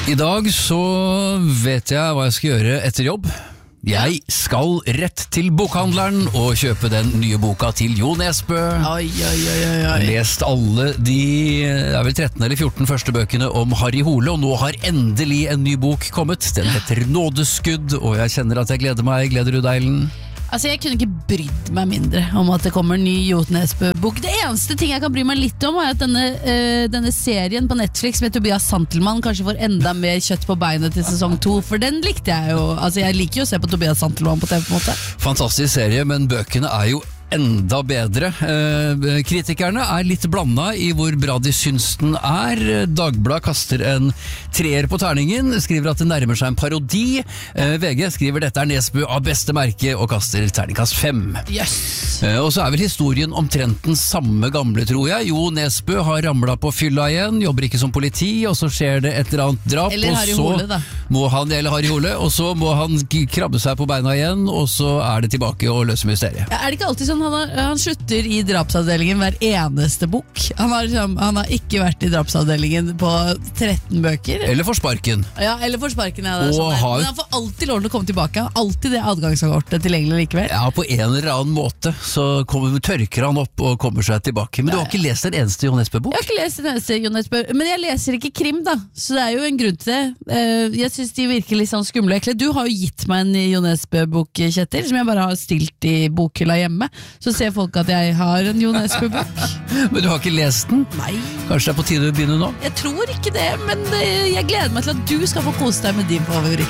I dag så vet jeg hva jeg skal gjøre etter jobb. Jeg skal rett til bokhandleren og kjøpe den nye boka til Jo Nesbø. Lest alle de, det er vel 13 eller 14 første bøkene om Harry Hole, og nå har endelig en ny bok kommet. Den heter Nådeskudd, og jeg kjenner at jeg gleder meg. Gleder du deg, Ellen? Altså, jeg kunne ikke brydd meg mindre om at det kommer en ny Jo Nesbø-bok. Det eneste ting jeg kan bry meg litt om er at denne serien på Netflix med Tobias Santelmann kanskje får enda mer kjøtt på beinet til sesong 2, for den likte jeg jo. Altså, jeg liker jo å se på Tobias Santelmann på TV på en måte. Fantastisk serie, men bøkene er jo enda bedre. Kritikerne er litt blandet i hvor bra de syns den er. Dagbladet kaster en 3 på terningen, skriver at det nærmer seg en parodi. VG skriver dette er Nesbø av beste merke og kaster terningkast 5. Yes. Og så er vel historien omtrent den samme gamle, tror jeg. Jo Nesbø har ramlet på fylla igjen, jobber ikke som politi, og så skjer det et eller annet drap, eller Harry Hole, da. Og så må han krabbe seg på beina igjen, og så er det tilbake og løse mysteriet. Ja, er det ikke alltid sånn han slutter i drapsavdelingen hver eneste bok? Han har ikke vært i drapsavdelingen på 13 bøker. Eller for sparken. Ja, eller for sparken, ja, det er sånn der. Men han får alltid lov til å komme tilbake. Han har alltid det adgangskortet tilgjengelig likevel. Ja, på en eller annen måte så tørker han opp og kommer seg tilbake. Men du har ikke lest en eneste Jo Nesbø-bok? Jeg har ikke lest en eneste Jo Nesbø, men jeg leser ikke krim, da. Så det er jo en grunn til det. Jeg synes de virker litt sånn skumle og ekle. Du har jo gitt meg en Jo Nesbø-bok, Kjetil, som jeg bare har stilt i bokhylla hjemme. Så ser folk at jeg har en Jo Nesbø-bok. Men du har ikke lest den? Nei. Kanskje det er på tide å begynne nå? Jeg tror ikke det, men jeg gleder meg til at du skal få kose deg med din favoritt.